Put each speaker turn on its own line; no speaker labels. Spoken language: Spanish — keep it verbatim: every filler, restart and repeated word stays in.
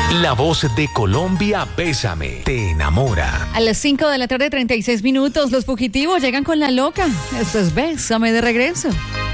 La voz de Colombia, Bésame, te enamora.
A las cinco de la tarde, treinta y seis minutos, los fugitivos llegan con La Loca. Esto es Bésame de regreso.